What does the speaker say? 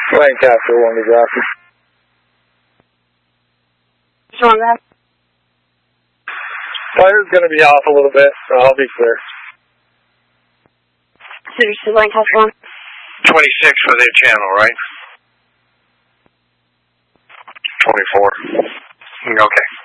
Lancaster, 1 to Jockey. What's wrong, guys? Fire's going to be off a little bit, so I'll be clear. City to Lancaster 1. 26 for their channel, right? 24. Okay.